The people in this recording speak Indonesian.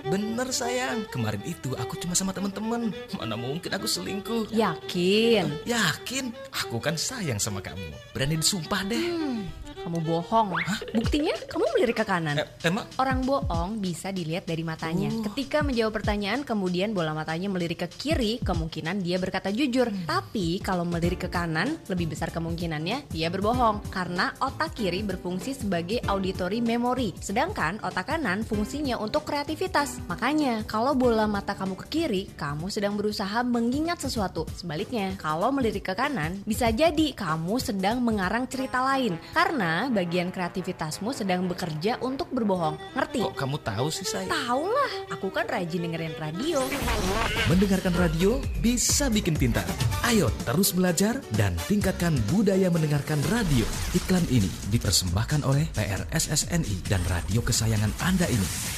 Bener sayang, kemarin itu aku cuma sama teman-teman. Mana mungkin aku selingkuh. Yakin? Yakin, aku kan sayang sama kamu. Berani disumpah deh. Kamu bohong. Hah? Buktinya kamu melirik ke kanan. Emang? Orang bohong bisa dilihat dari matanya. Ketika menjawab pertanyaan kemudian bola matanya melirik ke kiri, kemungkinan dia berkata jujur. Tapi kalau melirik ke kanan, lebih besar kemungkinannya dia berbohong. Karena otak kiri berfungsi sebagai auditory memory, sedangkan otak kanan fungsinya untuk kreativitas. Makanya kalau bola mata kamu ke kiri, kamu sedang berusaha mengingat sesuatu. Sebaliknya, kalau melirik ke kanan, bisa jadi kamu sedang mengarang cerita lain. Karena bagian kreativitasmu sedang bekerja untuk berbohong. Ngerti? Kok kamu tahu sih sayang? Tahu lah, aku kan rajin dengerin radio. Mendengarkan radio bisa bikin pintar. Ayo terus belajar dan tingkatkan budaya mendengarkan radio. Iklan ini dipersembahkan oleh PRSSNI dan radio kesayangan Anda ini.